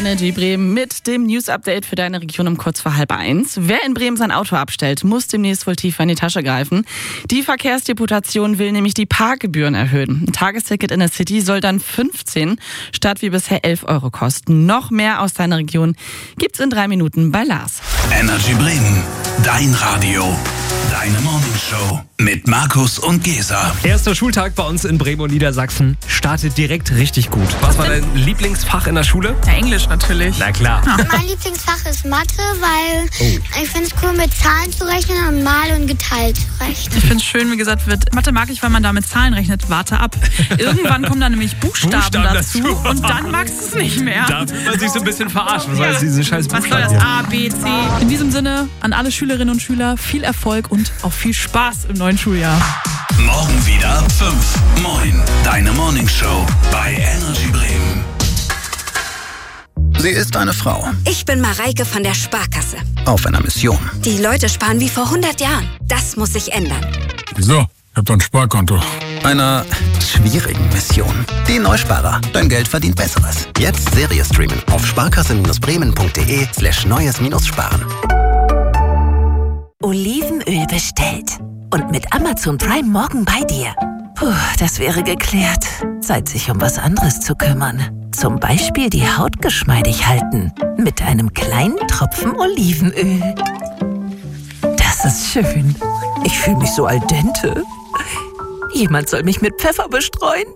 Energy Bremen mit dem News-Update für deine Region um kurz vor 12:30. Wer in Bremen sein Auto abstellt, muss demnächst wohl tiefer in die Tasche greifen. Die Verkehrsdeputation will nämlich die Parkgebühren erhöhen. Ein Tagesticket in der City soll dann 15 statt wie bisher 11 € kosten. Noch mehr aus deiner Region gibt's in 3 Minuten bei Lars. Energy Bremen, dein Radio, deine Morningshow mit Markus und Gesa. Erster Schultag bei uns in Bremen und Niedersachsen startet direkt richtig gut. Was war dein Lieblingsfach in der Schule? Ja, Englisch natürlich. Na klar. Mein Lieblingsfach ist Mathe, weil ich finde es cool, mit Zahlen zu rechnen und mal und geteilt zu rechnen. Ich finde es schön, wie gesagt wird, Mathe mag ich, weil man da mit Zahlen rechnet. Warte ab. Irgendwann kommen dann nämlich Buchstaben dazu und dann magst du es nicht mehr. Da will man sich so ein bisschen verarschen. Was soll das, diese scheiß Was soll das? A, B, C. In diesem Sinne an alle Schülerinnen und Schüler viel Erfolg und auch viel Spaß im neuen Schuljahr. Morgen wieder 5. Moin, deine Morningshow bei Energy Bremen. Sie ist eine Frau. Ich bin Mareike von der Sparkasse. Auf einer Mission. Die Leute sparen wie vor 100 Jahren. Das muss sich ändern. Wieso? Ich hab doch ein Sparkonto. Einer schwierigen Mission. Die Neusparer. Dein Geld verdient Besseres. Jetzt Serie streamen auf sparkasse-bremen.de/neues-sparen. Olivenöl bestellt. Und mit Amazon Prime morgen bei dir. Puh, das wäre geklärt. Zeit, sich um was anderes zu kümmern. Zum Beispiel die Haut geschmeidig halten. Mit einem kleinen Tropfen Olivenöl. Das ist schön. Ich fühle mich so al dente. Jemand soll mich mit Pfeffer bestreuen.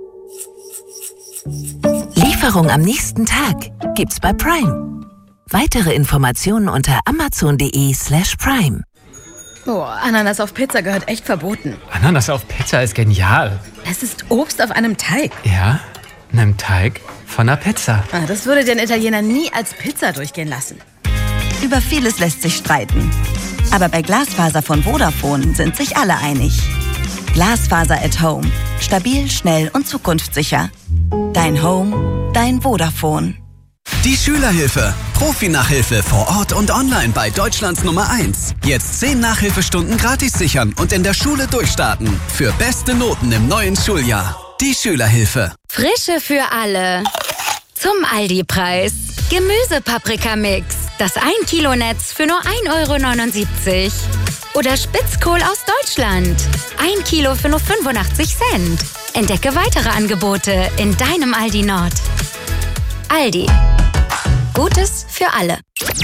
Lieferung am nächsten Tag gibt's bei Prime. Weitere Informationen unter amazon.de/prime. Oh, Ananas auf Pizza gehört echt verboten. Ananas auf Pizza ist genial. Es ist Obst auf einem Teig. Ja, einem Teig von einer Pizza. Das würde den Italiener nie als Pizza durchgehen lassen. Über vieles lässt sich streiten. Aber bei Glasfaser von Vodafone sind sich alle einig. Glasfaser at Home. Stabil, schnell und zukunftssicher. Dein Home, dein Vodafone. Die Schülerhilfe. Profi-Nachhilfe vor Ort und online bei Deutschlands Nummer 1. Jetzt 10 Nachhilfestunden gratis sichern und in der Schule durchstarten. Für beste Noten im neuen Schuljahr. Die Schülerhilfe. Frische für alle. Zum Aldi-Preis. Gemüsepaprikamix. Das 1 Kilo Netz für nur 1,79 €. Oder Spitzkohl aus Deutschland. 1 Kilo für nur 85 Cent. Entdecke weitere Angebote in deinem Aldi Nord. Aldi. Gutes für alle.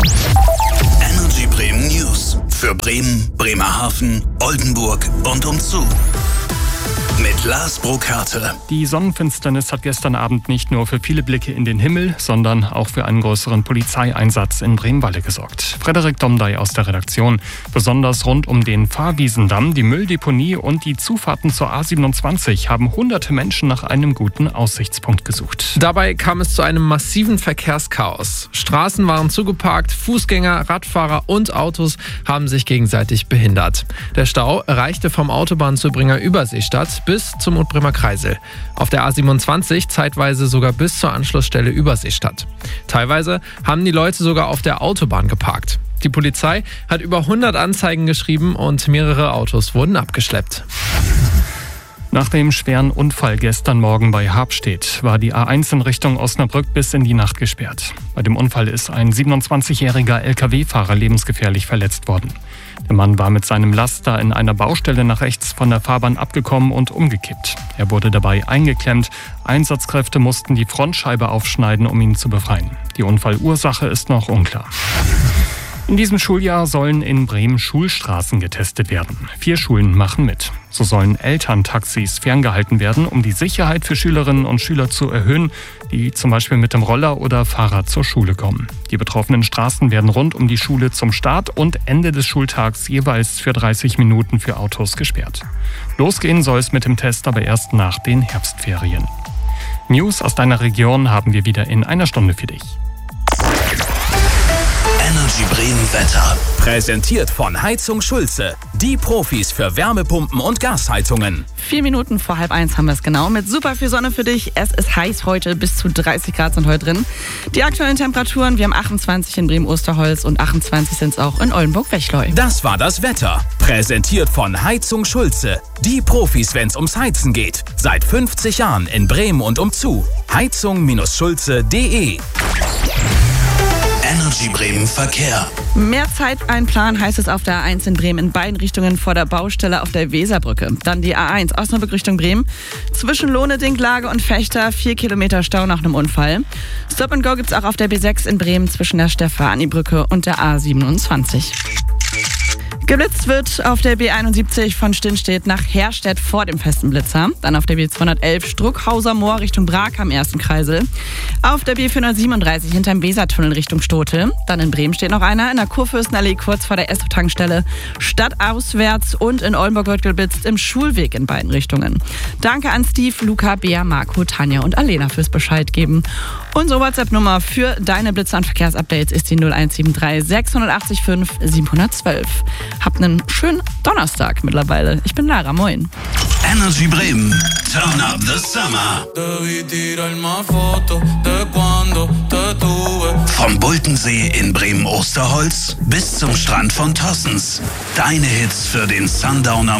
Energy Bremen News. Für Bremen, Bremerhaven, Oldenburg und umzu. Mit Lars Brokarte. Die Sonnenfinsternis hat gestern Abend nicht nur für viele Blicke in den Himmel, sondern auch für einen größeren Polizeieinsatz in Bremen-Walle gesorgt. Frederik Domdey aus der Redaktion. Besonders rund um den Fahrwiesendamm, die Mülldeponie und die Zufahrten zur A27 haben hunderte Menschen nach einem guten Aussichtspunkt gesucht. Dabei kam es zu einem massiven Verkehrschaos. Straßen waren zugeparkt, Fußgänger, Radfahrer und Autos haben sich gegenseitig behindert. Der Stau reichte vom Autobahnzubringer Überseestadt bis zum Utbremer Kreisel. Auf der A27 zeitweise sogar bis zur Anschlussstelle Überseestadt. Teilweise haben die Leute sogar auf der Autobahn geparkt. Die Polizei hat über 100 Anzeigen geschrieben und mehrere Autos wurden abgeschleppt. Nach dem schweren Unfall gestern Morgen bei Habstedt war die A1 in Richtung Osnabrück bis in die Nacht gesperrt. Bei dem Unfall ist ein 27-jähriger Lkw-Fahrer lebensgefährlich verletzt worden. Der Mann war mit seinem Laster in einer Baustelle nach rechts von der Fahrbahn abgekommen und umgekippt. Er wurde dabei eingeklemmt. Einsatzkräfte mussten die Frontscheibe aufschneiden, um ihn zu befreien. Die Unfallursache ist noch unklar. In diesem Schuljahr sollen in Bremen Schulstraßen getestet werden. 4 Schulen machen mit. So sollen Elterntaxis ferngehalten werden, um die Sicherheit für Schülerinnen und Schüler zu erhöhen, die zum Beispiel mit dem Roller oder Fahrrad zur Schule kommen. Die betroffenen Straßen werden rund um die Schule zum Start und Ende des Schultags jeweils für 30 Minuten für Autos gesperrt. Losgehen soll es mit dem Test aber erst nach den Herbstferien. News aus deiner Region haben wir wieder in einer Stunde für dich. Energy Bremen Wetter. Präsentiert von Heizung Schulze. Die Profis für Wärmepumpen und Gasheizungen. 4 Minuten vor 12:30 haben wir es genau. Mit super viel Sonne für dich. Es ist heiß heute. Bis zu 30 Grad sind heute drin. Die aktuellen Temperaturen, wir haben 28 in Bremen-Osterholz und 28 sind es auch in Oldenburg-Wechleu. Das war das Wetter. Präsentiert von Heizung Schulze. Die Profis, wenn es ums Heizen geht. Seit 50 Jahren in Bremen und umzu. Heizung-schulze.de Energy Bremen Verkehr. Mehr Zeit einplanen heißt es auf der A1 in Bremen in beiden Richtungen vor der Baustelle auf der Weserbrücke. Dann die A1 Osnabrück Richtung Bremen. Zwischen Lohne, Dinklage und Fechter 4 Kilometer Stau nach einem Unfall. Stop and Go gibt's auch auf der B6 in Bremen zwischen der Stefani-Brücke und der A27. Geblitzt wird auf der B71 von Stinnstedt nach Herstedt vor dem festen Blitzer. Dann auf der B211 Struckhauser Moor Richtung Brag am ersten Kreisel. Auf der B437 hinterm Wesertunnel Richtung Stote. Dann in Bremen steht noch einer in der Kurfürstenallee kurz vor der Esso-Tankstelle. Stadtauswärts und in Oldenburg wird geblitzt im Schulweg in beiden Richtungen. Danke an Steve, Luca, Bea, Marco, Tanja und Alena fürs Bescheid geben. Unsere WhatsApp-Nummer für deine Blitzer- und Verkehrsupdates ist die 0173 680 5 712. Habt einen schönen Donnerstag mittlerweile. Ich bin Lara, moin. Energy Bremen, turn up the summer. Vom Bultensee in Bremen-Osterholz bis zum Strand von Tossens. Deine Hits für den Sundowner